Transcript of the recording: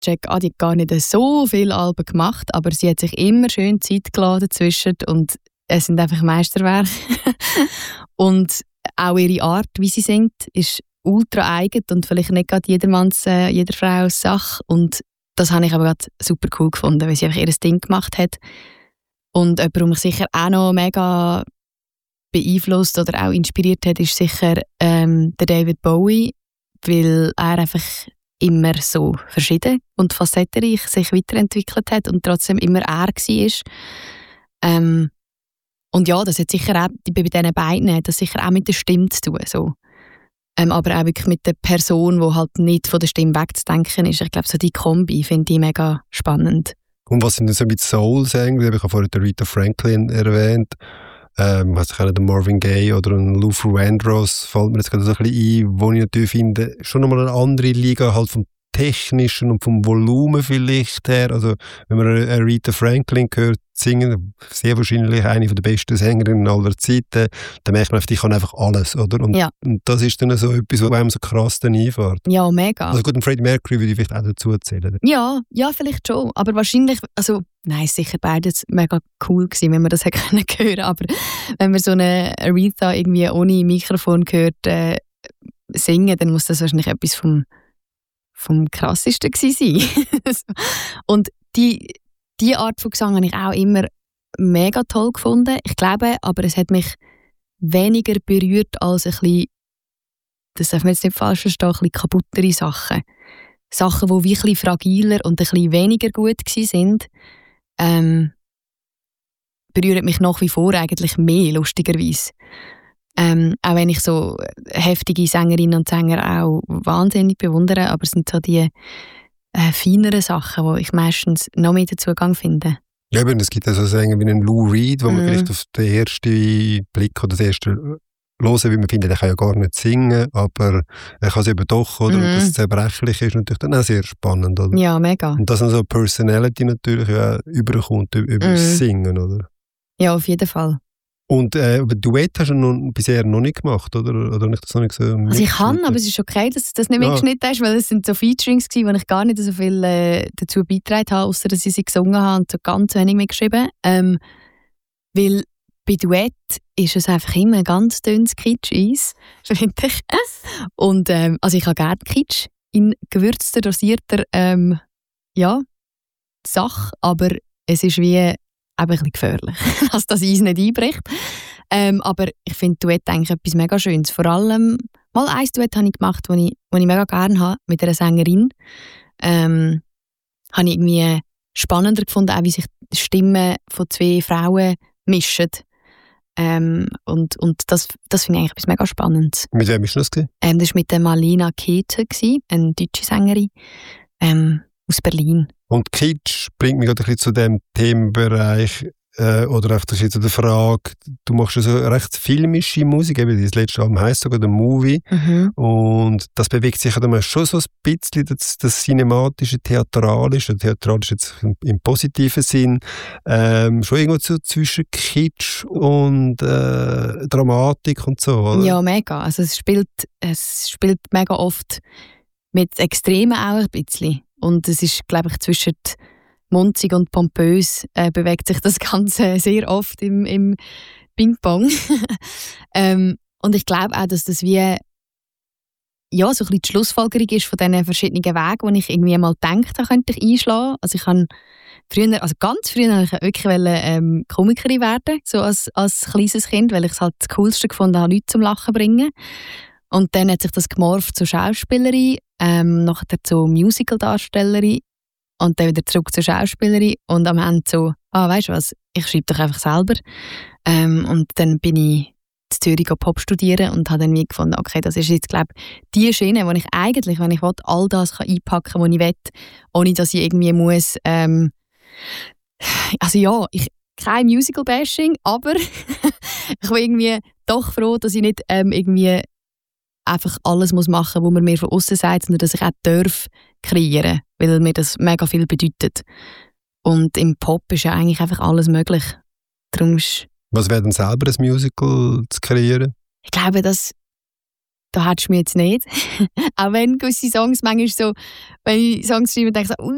checke, die hat gar nicht so viele Alben gemacht, aber sie hat sich immer schön Zeit gelassen dazwischen und es sind einfach Meisterwerke. Und auch ihre Art, wie sie singt, ist ultra eigen und vielleicht nicht gerade jeder Frau Sache. Und das habe ich aber gerade super cool gefunden, weil sie einfach ihr Ding gemacht hat. Und jemand, der mich sicher auch noch mega beeinflusst oder auch inspiriert hat, ist sicher der David Bowie, weil er einfach immer so verschieden und facettenreich sich weiterentwickelt hat und trotzdem immer er war. Und ja, das hat sicher auch bei diesen beiden hat das sicher auch mit der Stimme zu tun. So. Aber auch wirklich mit der Person, die halt nicht von der Stimme wegzudenken ist. Ich glaube, so die Kombi finde ich mega spannend. Und was sind denn so mit Soul-Sänger? Ich habe vorhin Aretha Franklin erwähnt. Also der Marvin Gaye oder ein Luther Vandross fällt mir jetzt gerade so ein bisschen ein, wo ich natürlich finde, schon nochmal eine andere Liga halt vom Technischen und vom Volumen vielleicht her. Also wenn man Aretha Franklin hört singen, sehr wahrscheinlich eine der besten Sängerinnen aller Zeiten, dann merkt man, die kann einfach alles, oder? Und, ja. Und das ist dann so etwas, was einem so krass dann einfährt. Ja, mega. Also gut, Freddie Mercury würde ich vielleicht auch dazu erzählen. Ja, vielleicht schon. Aber wahrscheinlich, also nein, ist sicher beides mega cool gewesen, wenn man das hätte hören können. Aber wenn man so eine Aretha irgendwie ohne Mikrofon hört singen, dann muss das wahrscheinlich etwas vom Krassesten gewesen sein. Und die Art von Gesang habe ich auch immer mega toll gefunden. Ich glaube, aber es hat mich weniger berührt als ein bisschen, das darf man jetzt nicht falsch verstehen, ein bisschen kaputtere Sachen. Sachen, die wie ein bisschen fragiler und ein bisschen weniger gut waren, berühren mich nach wie vor eigentlich mehr, lustigerweise. Auch wenn ich so heftige Sängerinnen und Sänger auch wahnsinnig bewundere, aber es sind so die feineren Sachen, wo ich meistens noch mehr den Zugang finde. Ja, aber es gibt ja so Sänger wie einen Lou Reed, wo man vielleicht auf den ersten Blick oder das erste hören, wie man findet, er kann ja gar nicht singen, aber er kann es eben doch, oder? Und dass es zerbrechlich ist natürlich dann auch sehr spannend, oder? Ja, mega. Und dass dann so Personality natürlich ja überkommt über das Singen, oder? Ja, auf jeden Fall. Und Duett hast du bisher noch nicht gemacht, oder? Oder nicht, das noch nicht so also ich kann, aber es ist okay, dass du das nicht mitgeschnitten hast, weil es sind so Featurings gewesen, wo ich gar nicht so viel dazu beigetragen habe, außer dass ich sie gesungen habe und so ganz wenig mitgeschrieben. Weil bei Duett ist es einfach immer ein ganz dünnes Kitsch-Eis, finde ich. Und also ich habe gerne Kitsch in gewürzter, dosierter Sache, aber es ist wie ein bisschen gefährlich, dass das Eis nicht einbricht. Aber ich finde Duett eigentlich etwas mega Schönes. Vor allem, mal ein Duett habe ich gemacht, das ich mega gerne habe, mit einer Sängerin. Habe ich irgendwie spannender gefunden, auch wie sich die Stimmen von zwei Frauen mischen. Und das finde ich eigentlich etwas mega Spannendes. Mit wem war das? Das war mit der Marlena Käthe, eine deutsche Sängerin aus Berlin. Und Kitsch bringt mich gerade ein bisschen zu dem Themenbereich, oder auch zu der Frage, du machst ja so recht filmische Musik, eben das letzte Album heisst sogar «The Movie», und das bewegt sich ja dann schon so ein bisschen das cinematische, theatralische jetzt im positiven Sinn, schon irgendwo so zwischen Kitsch und Dramatik und so, oder? Ja, mega. Also es spielt mega oft mit Extremen auch ein bisschen. Und es ist, glaube ich, zwischen munzig und pompös bewegt sich das Ganze sehr oft im Ping-Pong. Und ich glaube auch, dass das wie so ein bisschen die Schlussfolgerung ist von diesen verschiedenen Wegen, die ich irgendwie mal gedacht habe, könnte ich einschlagen. Also ich habe ganz früher wollte ich wirklich Komikerin werden, so als kleines Kind, weil ich es halt das Coolste gefunden habe, Leute zum Lachen zu bringen. Und dann hat sich das gemorpht zur Schauspielerin, nachher zur Musical-Darstellerin und dann wieder zurück zur Schauspielerin und am Ende so, weißt du was, ich schreibe doch einfach selber. Und dann bin ich in Zürich Pop studieren und habe dann wie gefunden, okay, das ist jetzt, glaube ich, die Schiene, wo ich eigentlich, wenn ich will, all das kann einpacken kann, was ich will, ohne dass ich irgendwie muss, kein Musical-Bashing, aber ich bin irgendwie doch froh, dass ich nicht irgendwie einfach alles machen muss, was man mir von außen sagt, sondern dass ich auch kreieren darf, weil mir das mega viel bedeutet. Und im Pop ist ja eigentlich einfach alles möglich. Darum was wäre denn selber ein Musical zu kreieren? Ich glaube, da hättest du mich jetzt nicht. Auch wenn gewisse Songs manchmal so, wenn ich Songs schreibe, denke ich so,